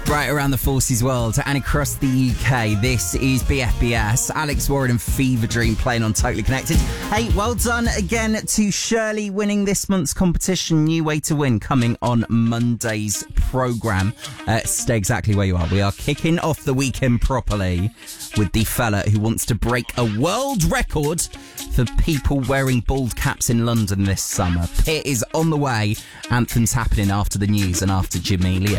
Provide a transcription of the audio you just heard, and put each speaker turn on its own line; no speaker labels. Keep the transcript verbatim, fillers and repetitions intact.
Right around the Forces world and across the U K, this is B F B S. Alex Warren and Fever Dream playing on Totally Connected. Hey, well done again to Shirley winning this month's competition. New way to win coming on Monday's programme. Uh, stay exactly where you are. We are kicking off the weekend properly with the fella who wants to break a world record for people wearing bald caps in London this summer. Pit is on the way. Anthem's happening after the news and after Jamelia.